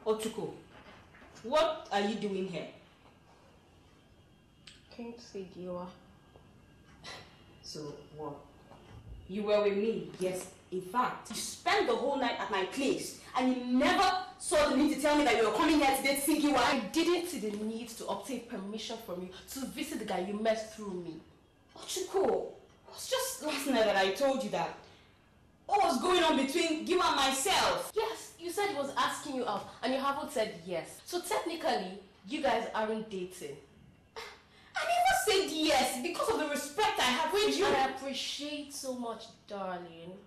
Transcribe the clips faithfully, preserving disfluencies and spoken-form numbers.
Ochuko, what are you doing here? Came to see Giwa. So what? You were with me? Yes. In fact, you spent the whole night at my place and you never saw the need to tell me that you were coming here today to see Giwa. I didn't see the need to obtain permission from you to visit the guy you met through me. Ochuko, it was just last night that I told you that. What was going on between Giwa and myself? Yes, you said he was asking you out and you haven't said yes. So technically, you guys aren't dating. I never said yes because of the respect I have for you. I appreciate so much, darling.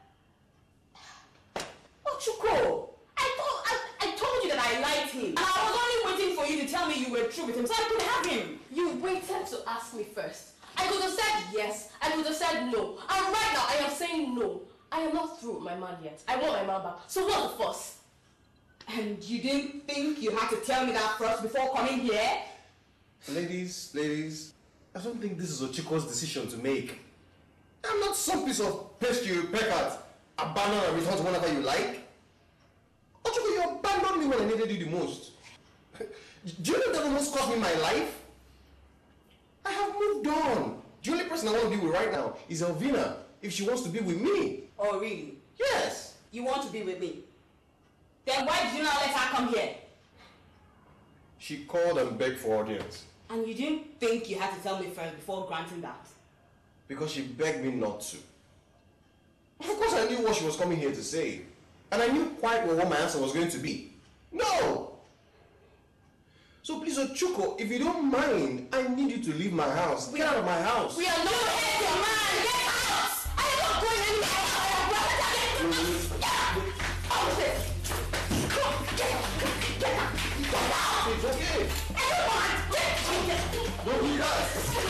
Ochuko, I told, I, I told you that I liked him. And I was only waiting for you to tell me you were true with him so I could have him. You waited to ask me first. I could have said yes, I could have said no. And right now I am saying no. I am not through with my man yet. I want my man back. So what's the fuss? And you didn't think you had to tell me that first before coming here? Ladies, ladies, I don't think this is Ochuko's decision to make. I'm not some piece of pest you peck at, abandon and return to whenever you like. Ochuko, you abandoned me when I needed you the most. Do you know that almost cost me my life? I have moved on. The only person I want to be with right now is Elvina, if she wants to be with me. Oh, really? Yes. You want to be with me? Then why did you not let her come here? She called and begged for audience. And you didn't think you had to tell me first before granting that? Because she begged me not to. Of course I knew what she was coming here to say. And I knew quite well what my answer was going to be. No! So please, Ochuko, if you don't mind, I need you to leave my house. Get out of my house. We are not here, your man! Get out! I am not going anywhere! Get out! Come on, get out! Get out! Get out! It's okay! Everyone! Get out! Don't do that!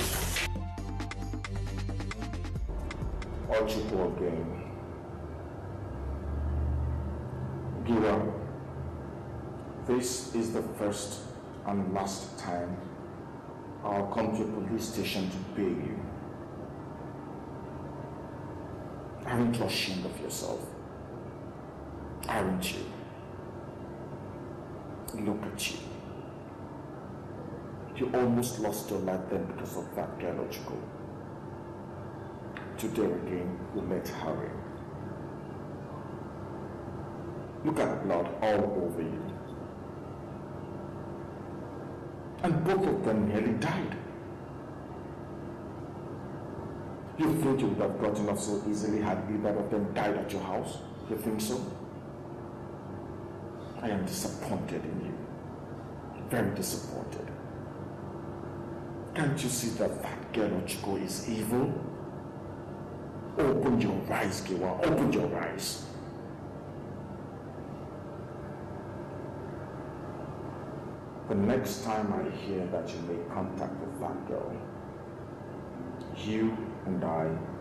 Ochuko again. Giwa, this is the first and last time I'll come to a police station to beg you. Aren't you ashamed of yourself? Aren't you? Look at you. You almost lost your life then because of that girl, Ochuko. Today again, we let her in. Look at the blood all over you. And both of them nearly died. You think you would have gotten off so easily had either of them died at your house? You think so? I am disappointed in you. Very disappointed. Can't you see that that girl Ochuko is evil? Open your eyes, Giwa. Open your eyes. The next time I hear that you make contact with that girl, you and I